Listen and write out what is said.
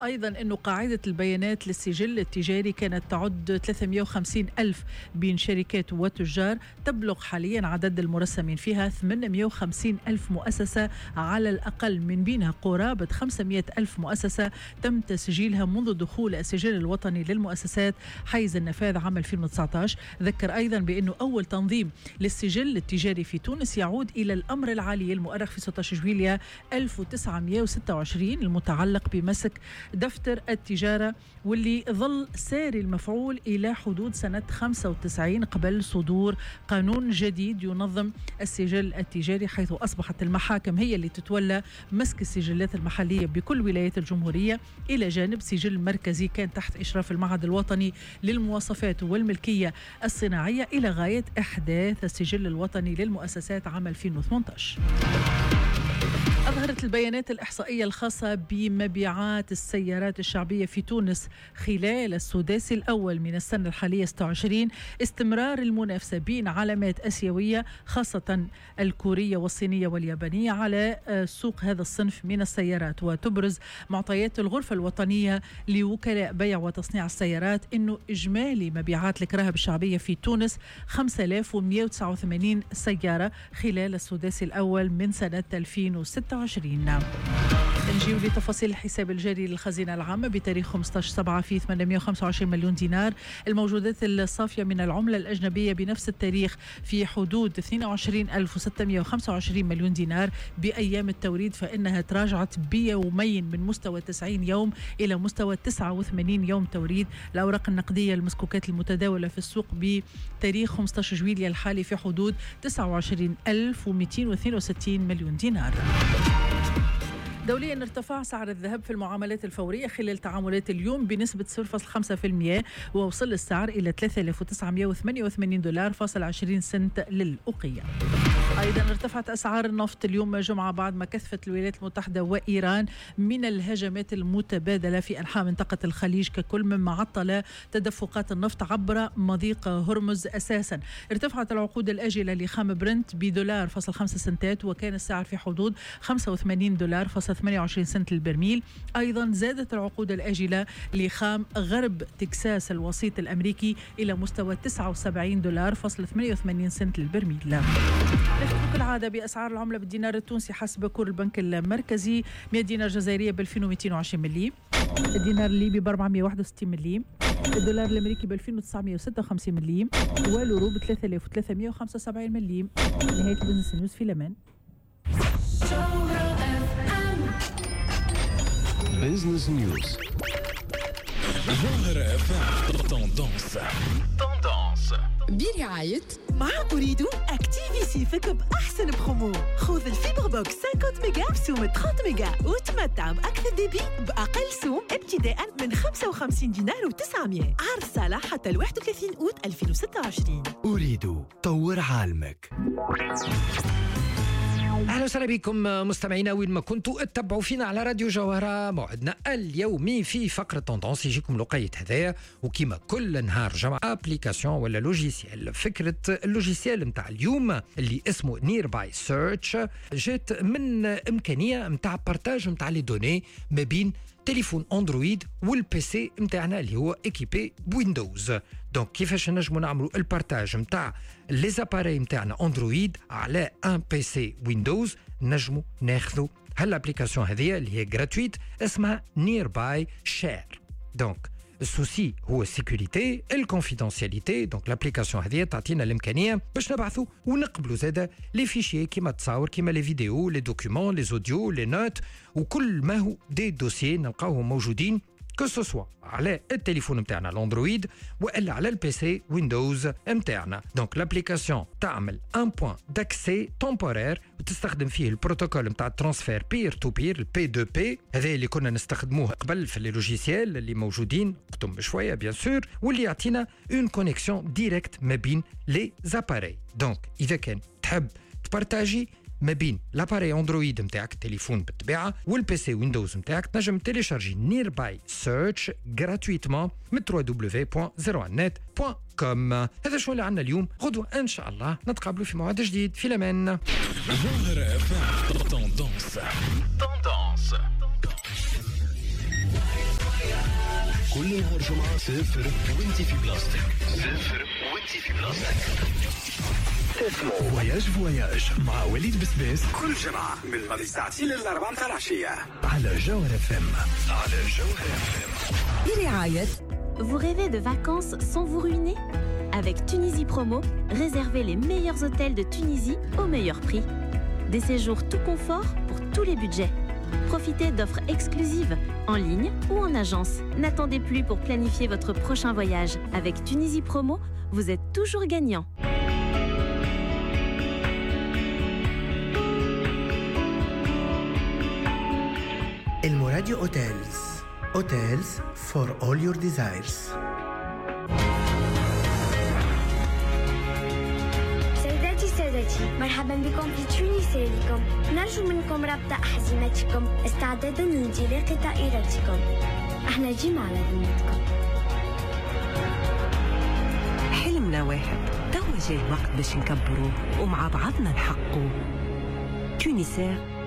أيضا أنه قاعدة البيانات للسجل التجاري كانت تعد 350 ألف بين شركات وتجار، تبلغ حاليا عدد المرسمين فيها 850 ألف مؤسسة على الأقل، من بينها قرابة 500 ألف مؤسسة تم تسجيلها منذ دخول السجل الوطني للمؤسسات حيز النفاذ عام 2019. ذكر أيضا بأنه أول تنظيم للسجل التجاري في تونس يعود إلى الأمر العالي المؤرخ في 16 جويلية 1926 المتعلق بمسك دفتر التجارة، واللي ظل ساري المفعول إلى حدود سنة 95 قبل صدور قانون جديد ينظم السجل التجاري، حيث أصبحت المحاكم هي اللي تتولى مسك السجلات المحلية بكل ولايات الجمهورية، إلى جانب سجل مركزي كان تحت إشراف المعهد الوطني للمواصفات والملكية الصناعية، إلى غاية إحداث السجل الوطني للمؤسسات عام 2018. أظهرت البيانات الإحصائية الخاصة بمبيعات السيارات الشعبية في تونس خلال السداسي الأول من السنة الحالية 26 استمرار المنافسة بين علامات أسيوية خاصة الكورية والصينية واليابانية على سوق هذا الصنف من السيارات. وتبرز معطيات الغرفة الوطنية لوكلاء بيع وتصنيع السيارات أنه إجمالي مبيعات الكراهب الشعبية في تونس 5189 سيارة خلال السداسي الأول من سنة 2026. نجيو لتفاصيل الحساب الجاري للخزينة العامة بتاريخ 15/7 في 825 مليون دينار. الموجودات الصافية من العملة الأجنبية بنفس التاريخ في حدود 22,625 مليون دينار. بأيام التوريد فإنها تراجعت بيومين من مستوى 90 يوم إلى مستوى 89 يوم توريد. الأوراق النقدية المسكوكات المتداولة في السوق بتاريخ 15 جويلية الحالي في حدود 29,262 مليون دينار. دوليا ارتفع سعر الذهب في المعاملات الفورية خلال تعاملات اليوم بنسبة 0.5%، ووصل السعر إلى $3,988.20 للأوقية. أيضا ارتفعت أسعار النفط اليوم جمعة بعد ما كثفت الولايات المتحدة وإيران من الهجمات المتبادلة في أنحاء منطقة الخليج ككل، مما عطل تدفقات النفط عبر مضيق هرمز أساسا. ارتفعت العقود الآجلة لخام برنت $0.5 وكان السعر في حدود $85.28 للبرميل. أيضا زادت العقود الآجلة لخام غرب تكساس الوسيط الأمريكي إلى مستوى $79.88 للبرميل. نختم كالعادة بأسعار العملة بالدينار التونسي حسب كور البنك المركزي: 100 دينار جزائرية ب2220 مليم، الدينار الليبي ب461 مليم، الدولار الأمريكي ب2956 مليم، واليورو ب3375 مليم. نهاية البزنس نيوز في لمان. بزنس نيوز جوهرة تندونس برعاية مع أريد أكتيفيسيفك بأحسن برومو. خذ الفيبر بوكس 50 ميجا بسوم 30 ميجا وتمتع بأكثر ديبي بأقل سوم ابتداء من 55 دينار و900. عرض صالح حتى 31 أوت 2026. أريد طور عالمك. أهلا وسهلا بكم مستمعينا وين ما كنتوا اتبعوا فينا على راديو جوهرة. موعدنا اليومي في فقرة توندونس يجيكم لقيت هذايا، وكما كل نهار جمع ابليكاسيون ولا لوجيسيال. فكرة اللوجيسيال متاع اليوم اللي اسمه نير باي سيرش جات من إمكانية متاع بارتاج متاع لي دوني ما بين تليفون اندرويد والبي سي متاعنا اللي هو ايكيبي بويندوز. دونك كيفاش نجمو نعملوا البارتاج متاع لي زاباري متاعنا اندرويد على ان بي سي ويندوز؟ نجمو ناخذوا هالابليكاسيون هذه اللي هي غراتويت اسمها نير باي شير. دونك السوسي هو السيكوريتي الكونفيدنسياليتي. دونك لابليكاسيون هذه تعطينا الامكانيه باش نبعثوا ونقبلوا زاده لي فيشي كيما تصاور كيما لي فيديو لي دوكيومون لي اوديو لي نوت وكل ما هو دي دوسيي نلقاوهم موجودين كو سوسوا على التليفون متاعنا الاندرويد والا على البي سي ويندوز متاعنا. دونك لابليكاسيون تعمل ان بوين داكسي تمبورير وتستخدم فيه البروتوكول متاع الترانسفير بير تو بير البي دو بي، هذا اللي كنا نستخدموه قبل في لي لوجيسيال اللي موجودين قدم بشويه بيان سور، واللي يعطينا اون كونيكسيون ديريكت ما بين لي زاباري. دونك اذا كان تحب تبارتاجي ما بين لاباري اندرويد نتاعك التليفون بالطبيعه والبي سي ويندوز نتاعك، تنجم تيليشارجي نير باي سيرش غراتويتمون من www.01net.com. هذا شو اللي عندنا اليوم. غدوه ان شاء الله نتقابلوا في موعد جديد في الامان. جوهرة تندونس كل نهار جمعة 0 وانتي في بلاستيك. 0 وانتي في بلاستيك. اسمه فواياج مع وليد بسبيس كل جمعة من الماضي الساعتين للأربعة متاع العشية على جوهر FM. برعاية Vous rêvez de vacances sans vous ruiner? Avec Tunisie Promo, réservez les meilleurs hôtels de Tunisie au meilleur prix. Des séjours tout confort pour tous les budgets. Profitez d'offres exclusives en ligne ou en agence. N'attendez plus pour planifier votre prochain voyage. Avec Tunisie Promo, vous êtes toujours gagnant. الموراديو Hotels. Hotels for all your desires. سادتي مرحبا بكم في تونسيليكم. نرجو منكم ربط أحزمتكم استعدادا لانطلاق طائرتكم. احنا جينا على ذمتكم. حلمنا واحد، توا جاء الوقت باش نكبروه ومع بعضنا نحققوه. تونسير